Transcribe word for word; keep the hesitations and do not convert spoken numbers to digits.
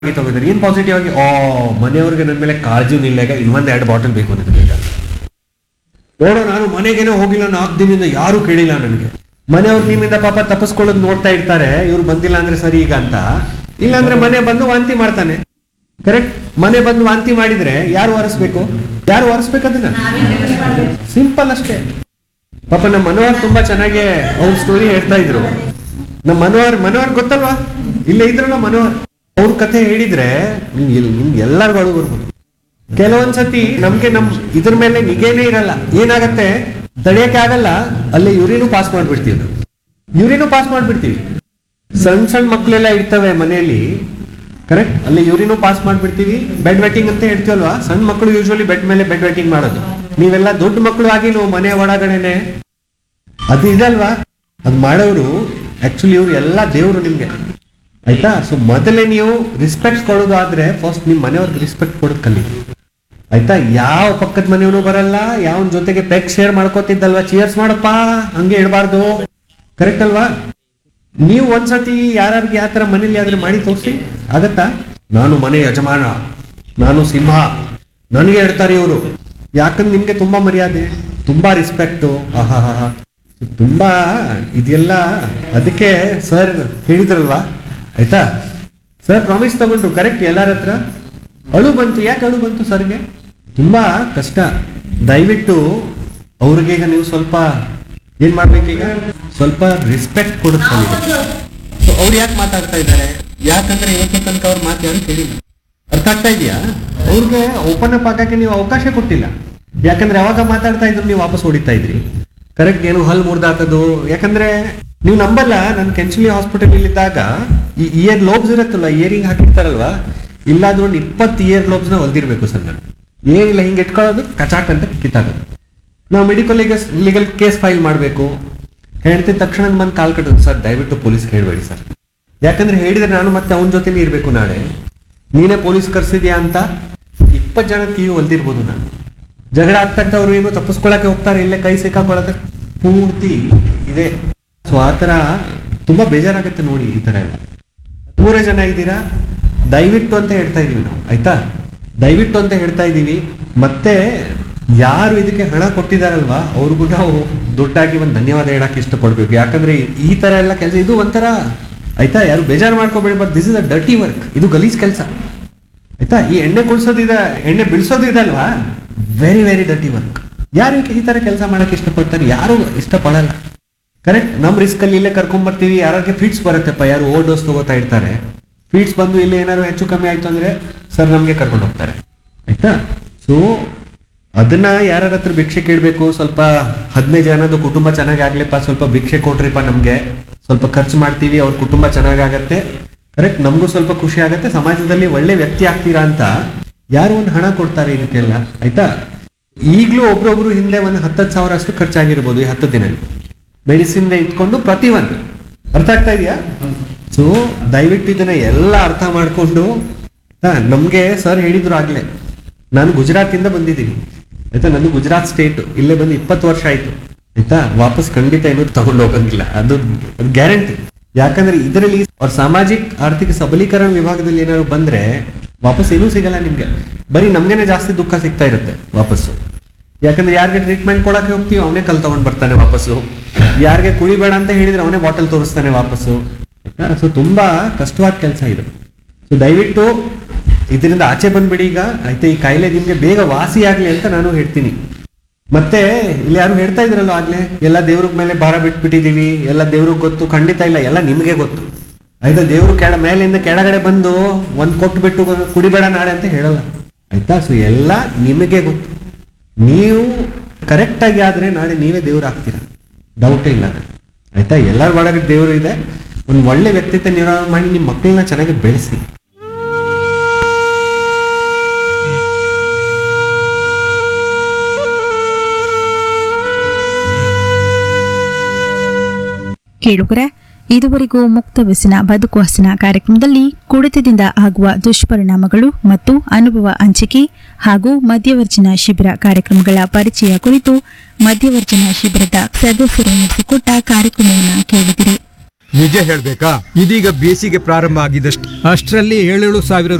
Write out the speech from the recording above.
ತಗೋತಾರೆ ಏನ್ ಪಾಸಿಟಿವ್ ಆಗಿ ಆ ಮನೆಯವ್ರಿಗೆ ನನ್ನ ಮೇಲೆ ಕಾಳಜಿನೂ ಇಲ್ಲ, ಈಗ ಇನ್ನೊಂದ್ ಎರಡು ಬಾಟಲ್ ಬೇಕು ನನಗೆ ಈಗ. ನೋಡೋ ನಾನು ಮನೆಗೇನೋ ಹೋಗಿಲ್ಲ, ನಾಲ್ಕು ದಿನದಿಂದ ಯಾರು ಕೇಳಿಲ್ಲ ನನಗೆ. ಮನೆಯವ್ರು ನಿಮ್ಮಿಂದ ಪಾಪ ತಪ್ಪಿಸ್ಕೊಳ್ಳೋದು ನೋಡ್ತಾ ಇರ್ತಾರೆ, ಇವ್ರು ಬಂದಿಲ್ಲ ಅಂದ್ರೆ ಸರಿ ಈಗ ಅಂತ. ಇಲ್ಲಾಂದ್ರೆ ಮನೆ ಬಂದು ವಾಂತಿ ಮಾಡ್ತಾನೆ. ಕರೆಕ್ಟ್, ಮನೆ ಬಂದು ವಾಂತಿ ಮಾಡಿದ್ರೆ ಯಾರು ಒರೆಸ್ಬೇಕು? ಯಾರು ಒರೆಸ್ಬೇಕು ಅದನ್ನ? ಸಿಂಪಲ್ ಅಷ್ಟೇ. ಪಾಪ ನಮ್ಮ ಮನೋಹರ್ ತುಂಬಾ ಚೆನ್ನಾಗಿ ಅವ್ರ ಸ್ಟೋರಿ ಹೇಳ್ತಾ ಇದ್ರು. ನಮ್ಮ ಮನೋಹರ್ ಮನೋಹರ್ ಗೊತ್ತಲ್ವಾ, ಇಲ್ಲೇ ಇದ್ರಲ್ಲ ಮನೋಹರ್, ಅವ್ರ ಕಥೆ ಹೇಳಿದ್ರೆ ನಿಮ್ಗೆ ನಿಮ್ಗೆ ಎಲ್ಲರಿಗೂ ಅಳು ಬರ್ಬೋದು. ಕೆಲವೊಂದ್ಸತಿ ನಮ್ಗೆ ನಮ್ ಇದ್ರ ಮೇಲೆ ನಿಗೇನೇ ಇರಲ್ಲ, ಏನಾಗತ್ತೆ ತಡೆಯಕ್ಕೆ ಆಗಲ್ಲ, ಅಲ್ಲೇ ಯೂರಿನು ಪಾಸ್ ಮಾಡ್ಬಿಡ್ತೀವಿ ನಾವು. Urine pass ಮಾಡ್ಬಿಡ್ತೀವಿ. ಸಣ್ಣ ಸಣ್ಣ ಮಕ್ಕಳೆಲ್ಲ ಇರ್ತವೆ ಮನೆಯಲ್ಲಿ, ಕರೆಕ್ಟ್, ಅಲ್ಲಿ ಯೂರಿನು ಪಾಸ್ ಮಾಡ್ಬಿಡ್ತೀವಿ. ಬೆಡ್ ವೆಟ್ಟಿಂಗ್ ಅಂತ ಹೇಳ್ತೀವಲ್ವಾ, ಸಣ್ಣ ಮಕ್ಕಳು ಯೂಶುವಲಿ ಬೆಡ್ ಮೇಲೆ ಬೆಡ್ ವೆಟ್ಟಿಂಗ್ ಮಾಡೋದು. ನೀವೆಲ್ಲ ದೊಡ್ಡ ಮಕ್ಕಳು ಆಗಿ ನೀವು ಮನೆ ಒಳಗಡೆನೆ ಅದು ಇದಲ್ವಾ, ಅದ್ ಮಾಡೋರು ಆಕ್ಚುಲಿ ಇವ್ರು ಎಲ್ಲ ದೇವ್ರು ನಿಮ್ಗೆ, ಆಯ್ತಾ. ಸೊ ಮೊದಲೇ ನೀವು ರೆಸ್ಪೆಕ್ಟ್ ಕೊಡೋದು ಆದ್ರೆ ಫಸ್ಟ್ ನಿಮ್ ಮನೆಯವ್ರಿಗೆ ರೆಸ್ಪೆಕ್ಟ್ ಕೊಡೋದು ಕಲಿ, ಆಯ್ತಾ. ಯಾವ ಪಕ್ಕದ ಮನೆಯವನು ಬರಲ್ಲ, ಯಾವನ್ ಜೊತೆಗೆ ಪೆಗ್ ಶೇರ್ ಮಾಡ್ಕೋತಿದ್ದಲ್ವಾ, ಚಿಯರ್ಸ್ ಮಾಡಪ್ಪ ಹಂಗೆ ಇಡಬಾರ್ದು, ಕರೆಕ್ಟ್ ಅಲ್ವಾ. ನೀವು ಒಂದ್ಸತಿ ಯಾರ್ಯಾರಿಗೆ ಯಾವ ತರ ಮನೇಲಿ ಆದ್ರೆ ಮಾಡಿ ತೋರಿಸಿ, ಆಗತ್ತಾ? ನಾನು ಮನೆ ಯಜಮಾನ, ನಾನು ಸಿಂಹ, ನನಗೆ ಹೇಳ್ತಾರೆ ಇವರು, ಯಾಕಂದ್ರೆ ನಿಮ್ಗೆ ತುಂಬಾ ಮರ್ಯಾದೆ, ತುಂಬಾ ರೆಸ್ಪೆಕ್ಟು, ಆಹಾ ಹಾ ತುಂಬಾ ಇದೆಲ್ಲ. ಅದಕ್ಕೆ ಸರ್ ಹೇಳಿದ್ರಲ್ವಾ, ಆಯ್ತಾ. ಸರ್ ಪ್ರಾಮಿಸ್ ತಗೊಂಡ್ರು, ಕರೆಕ್ಟ್, ಎಲ್ಲಾರ ಹತ್ರ ಅಳು ಬಂತು. ಯಾಕೆ ಅಳು ಬಂತು ಸರ್ಗೆ? ತುಂಬಾ ಕಷ್ಟ. ದಯವಿಟ್ಟು ಅವ್ರಿಗೆ ಈಗ ನೀವು ಸ್ವಲ್ಪ ಏನ್ ಮಾಡ್ಬೇಕೀಗ, ಸ್ವಲ್ಪ ರೆಸ್ಪೆಕ್ಟ್ ಕೊಡುತ್ತೆ. ಸೊ ಅವ್ರು ಯಾಕೆ ಮಾತಾಡ್ತಾ ಇದ್ದಾರೆ? ಯಾಕಂದ್ರೆ ಇವತ್ತು ತನಕ ಅವ್ರ ಮಾತು ಯಾರು ಕೇಳಿಲ್ಲ. ಅರ್ಥ ಆಗ್ತಾ ಇದೆಯಾ? ಅವ್ರಿಗೆ ಓಪನ್ ಅಪ್ ಆಗಕ್ಕೆ ನೀವು ಅವಕಾಶ ಕೊಟ್ಟಿಲ್ಲ. ಯಾಕಂದ್ರೆ ಯಾವಾಗ ಮಾತಾಡ್ತಾ ಇದ್ರು ನೀವು ವಾಪಸ್ ಹೊಡಿತಾ ಇದ್ರಿ, ಕರೆಕ್ಟ್. ಏನು ಹಲ್ ಮುರ್ದಾಕೋದು, ಯಾಕಂದ್ರೆ ನೀವು ನಂಬಲ್ಲ, ನಾನು ಕೆಂಚಲಿ ಹಾಸ್ಪಿಟಲ್ ಇದ್ದಾಗ ಈ ಇಯರ್ ಲೋಬ್ಸ್ ಇರತ್ತಲ್ಲ, ಇಯರಿಂಗ್ ಹಾಕಿರ್ತಾರಲ್ವಾ, ಇಲ್ಲಾದ್ರೂ ಒಂದು ಇಪ್ಪತ್ತು ಇಯರ್ ಲೋಬ್ಸ್ ನ ಹೊಲ್ದಿರ್ಬೇಕು ಸರ್. ನಾನು ಏನಿಲ್ಲ, ಹಿಂಗೆ ಇಟ್ಕೊಳ್ಳೋದು, ಕಚಾಕ್ ಅಂತ ಕಿತ್ತಾಗೋದು. ನಾವು ಮೆಡಿಕಲ್ ಲೀಗಲ್ ಕೇಸ್ ಫೈಲ್ ಮಾಡಬೇಕು, ಹೇಳ್ತಿದ ತಕ್ಷಣ ಬಂದು ಕಾಲ್ ಕಟ್ಟೋದು, ಸರ್ ದಯವಿಟ್ಟು ಪೊಲೀಸ್ ಹೇಳ್ಬೇಡಿ ಸರ್. ಯಾಕಂದ್ರೆ ಹೇಳಿದ್ರೆ ನಾನು ಮತ್ತೆ ಅವನ ಜೊತೆನೇ ಇರ್ಬೇಕು, ನಾಳೆ ನೀನೇ ಪೊಲೀಸ್ ಕರ್ಸಿದ್ಯಾ ಅಂತ ಇಪ್ಪತ್ತು ಜನ ಕಿವಿ ಹೊಲ್ದಿರ್ಬೋದು. ನಾನು ಜಗಳ ಆಗ್ತಾ ಅವ್ರು ಏನು ತಪ್ಪಿಸ್ಕೊಳಕ್ಕೆ ಹೋಗ್ತಾರೆ, ಇಲ್ಲೇ ಕೈ ಸಿಕ್ಕಾಕೊಳ್ಳೋಕೆ ಪೂರ್ತಿ ಇದೆ. ಸೊ ಆತರ ತುಂಬಾ ಬೇಜಾರಾಗುತ್ತೆ ನೋಡಿ. ಈ ತರ ಎಲ್ಲ ಮೂರೇ ಜನ ಇದ್ದೀರಾ, ದಯವಿಟ್ಟು ಅಂತ ಹೇಳ್ತಾ ಇದೀವಿ ನಾವು, ಆಯ್ತಾ. ದಯವಿಟ್ಟು ಅಂತ ಹೇಳ್ತಾ ಇದೀವಿ. ಮತ್ತೆ ಯಾರು ಇದಕ್ಕೆ ಹಣ ಕೊಟ್ಟಿದಾರಲ್ವಾ ಅವ್ರಿಗೂ ನಾವು ದುಡ್ಡಾಗಿ ಒಂದು ಧನ್ಯವಾದ ಹೇಳಕ್ಕೆ ಇಷ್ಟಪಡ್ಬೇಕು. ಯಾಕಂದ್ರೆ ಈ ತರ ಎಲ್ಲ ಕೆಲಸ ಇದು ಒಂಥರ, ಆಯ್ತಾ, ಯಾರು ಬೇಜಾರು ಮಾಡ್ಕೋಬೇಡಿ, but this is a dirty work. ಇದು ಗಲೀಜ್ ಕೆಲಸ, ಆಯ್ತಾ. ಈ ಎಣ್ಣೆ ಕುಡಿಸೋದಿದೆ, ಎಣ್ಣೆ ಬಿಡಿಸೋದು ಇದಲ್ವಾ, ವೆರಿ ವೆರಿ ಡರ್ಟಿ ವರ್ಕ್. ಯಾರು ಈ ತರ ಕೆಲಸ ಮಾಡಕ್ಕೆ ಇಷ್ಟಪಡ್ತಾರೆ? ಯಾರು ಇಷ್ಟಪಡಲ್ಲ, ಕರೆಕ್ಟ್. ನಮ್ ರಿಸ್ಕ್ ಅಲ್ಲಿ ಇಲ್ಲೇ ಕರ್ಕೊಂಡ್ ಬರ್ತೀವಿ. ಯಾರಿಗೆ ಫಿಟ್ಸ್ ಬರುತ್ತೆಪ್ಪ, ಯಾರು ಓವರ್ ಡೋಸ್ ತಗೋತಾ ಇರ್ತಾರೆ, ಫಿಟ್ಸ್ ಬಂದು ಇಲ್ಲಿ ಏನಾದ್ರು ಹೆಚ್ಚು ಕಮ್ಮಿ ಆಯ್ತು ಅಂದ್ರೆ ಸರ್ ನಮ್ಗೆ ಕರ್ಕೊಂಡು ಹೋಗ್ತಾರೆ, ಆಯ್ತಾ. ಸೊ ಅದನ್ನ ಯಾರ ಹತ್ರ ಭಿಕ್ಷೆ ಕೇಳಬೇಕು, ಸ್ವಲ್ಪ ಹದಿನೈದು ಜನದ ಕುಟುಂಬ ಚೆನ್ನಾಗಿ ಆಗ್ಲಿಪ್ಪ, ಸ್ವಲ್ಪ ಭಿಕ್ಷೆ ಕೊಟ್ರಿಪ್ಪ ನಮ್ಗೆ, ಸ್ವಲ್ಪ ಖರ್ಚು ಮಾಡ್ತೀವಿ, ಅವ್ರ ಕುಟುಂಬ ಚೆನ್ನಾಗತ್ತೆ, ಕರೆಕ್ಟ್, ನಮಗೂ ಸ್ವಲ್ಪ ಖುಷಿ ಆಗತ್ತೆ, ಸಮಾಜದಲ್ಲಿ ಒಳ್ಳೆ ವ್ಯಕ್ತಿ ಆಗ್ತೀರಾ ಅಂತ ಯಾರು ಒಂದು ಹಣ ಕೊಡ್ತಾರೆ ಇದಕ್ಕೆಲ್ಲ, ಆಯ್ತಾ. ಈಗ್ಲೂ ಒಬ್ರೊಬ್ರು ಹಿಂದೆ ಒಂದು ಹತ್ತತ್ತು ಸಾವಿರ ಅಷ್ಟು ಖರ್ಚಾಗಿರ್ಬೋದು ಈ ಹತ್ತು ದಿನ ಮೆಡಿಸಿನ್ ಇಟ್ಕೊಂಡು ಪ್ರತಿ ಒಂದು. ಅರ್ಥ ಆಗ್ತಾ ಇದೆಯಾ? ಸೊ ದಯವಿಟ್ಟು ಇದನ್ನ ಎಲ್ಲ ಅರ್ಥ ಮಾಡ್ಕೊಂಡು, ನಮ್ಗೆ ಸರ್ ಹೇಳಿದ್ರು ಆಗ್ಲೇ, ನಾನು ಗುಜರಾತ್ ಇಂದ ಬಂದಿದ್ದೀನಿ, ಆಯ್ತಾ. ನಂದು ಗುಜರಾತ್ ಸ್ಟೇಟ್, ಇಲ್ಲೇ ಬಂದು ಇಪ್ಪತ್ತು ವರ್ಷ ಆಯ್ತು, ಆಯ್ತಾ. ವಾಪಸ್ ಖಂಡಿತ ಏನೂ ತಗೊಂಡು ಹೋಗಂಗಿಲ್ಲ, ಅದು ಗ್ಯಾರಂಟಿ. ಯಾಕಂದ್ರೆ ಇದರಲ್ಲಿ ಅವ್ರ ಸಾಮಾಜಿಕ ಆರ್ಥಿಕ ಸಬಲೀಕರಣ ವಿಭಾಗದಲ್ಲಿ ಏನಾದ್ರು ಬಂದ್ರೆ ವಾಪಸ್ ಏನೂ ಸಿಗಲ್ಲ ನಿಮ್ಗೆ, ಬರೀ ನಮ್ಗೆನೆ ಜಾಸ್ತಿ ದುಃಖ ಸಿಗ್ತಾ ಇರುತ್ತೆ ವಾಪಸ್ಸು. ಯಾಕಂದ್ರೆ ಯಾರಿಗೆ ಟ್ರೀಟ್ಮೆಂಟ್ ಕೊಡಕ್ಕೆ ಹೋಗ್ತೀವಿ ಅವನೇ ಕಲ್ ತಗೊಂಡ್ ಬರ್ತಾನೆ ವಾಪಸ್ಸು, ಯಾರಿಗೆ ಕುಡಿಬೇಡ ಅಂತ ಹೇಳಿದ್ರೆ ಅವನೇ ಬಾಟಲ್ ತೋರಿಸ್ತಾನೆ ವಾಪಸ್ಸು. ಸೊ ತುಂಬಾ ಕಷ್ಟವಾದ ಕೆಲಸ ಇದು. ಸೊ ದಯವಿಟ್ಟು ಇದರಿಂದ ಆಚೆ ಬಂದ್ಬಿಡಿ ಈಗ, ಆಯ್ತಾ. ಈ ಕಾಯಿಲೆ ನಿಮ್ಗೆ ಬೇಗ ವಾಸಿ ಆಗ್ಲಿ ಅಂತ ನಾನು ಹೇಳ್ತೀನಿ. ಮತ್ತೆ ಇಲ್ಲಿ ಯಾರು ಹೇಳ್ತಾ ಇದ್ರಲ್ಲ ಆಗ್ಲೇ, ಎಲ್ಲ ದೇವ್ರ ಮೇಲೆ ಭಾರ ಬಿಟ್ಬಿಟ್ಟಿದೀವಿ, ಎಲ್ಲ ದೇವ್ರಿಗೆ ಗೊತ್ತು. ಖಂಡಿತ ಇಲ್ಲ, ಎಲ್ಲ ನಿಮ್ಗೆ ಗೊತ್ತು, ಆಯ್ತಾ. ದೇವ್ರು ಕೆಳ ಮೇಲಿಂದ ಕೆಳಗಡೆ ಬಂದು ಒಂದ್ ಕೊಟ್ಟು ಬಿಟ್ಟು ಕುಡಿಬೇಡ ನಾಳೆ ಅಂತ ಹೇಳಲ್ಲ, ಆಯ್ತಾ. ಸೊ ಎಲ್ಲ ನಿಮಗೆ ಗೊತ್ತು. ನೀವು ಕರೆಕ್ಟ್ ಆಗಿ ಆದ್ರೆ ನಾಳೆ ನೀವೇ ದೇವ್ರು ಆಗ್ತೀರಾ, ಡೌಟೇ ಇಲ್ಲ, ಆಯ್ತಾ. ಎಲ್ಲರ ಒಳಗೆ ದೇವ್ರು ಇದೆ. ಒಂದು ಒಳ್ಳೆ ವ್ಯಕ್ತಿತ್ವ ನಿರ್ಮಾಣ ಮಾಡಿ ನಿಮ್ಮ ಮಕ್ಕಳನ್ನ ಚೆನ್ನಾಗಿ ಬೆಳೆಸಿ. ಕೇಳುಗರೆ, ಇದುವರೆಗೂ ಮುಕ್ತ ವ್ಯಸನ ಬದುಕು ಹಸನ ಕಾರ್ಯಕ್ರಮದಲ್ಲಿ ಕುಡಿತದಿಂದ ಆಗುವ ದುಷ್ಪರಿಣಾಮಗಳು ಮತ್ತು ಅನುಭವ ಹಂಚಿಕೆ ಹಾಗೂ ಮಧ್ಯವರ್ಜನ ಶಿಬಿರ ಕಾರ್ಯಕ್ರಮಗಳ ಪರಿಚಯ ಕುರಿತು ಮಧ್ಯವರ್ಜನ ಶಿಬಿರದ ಸದಸ್ಯರು ನಡೆಸಿಕೊಟ್ಟ ಕಾರ್ಯಕ್ರಮವನ್ನು ಕೇಳಿದಿರಿ. ನಿಜ ಹೇಳ್ಬೇಕಾ, ಇದೀಗ ಬೇಸಿಗೆ ಪ್ರಾರಂಭ ಆಗಿದಷ್ಟು ಅಷ್ಟರಲ್ಲಿ ಏಳೇಳು ಸಾವಿರ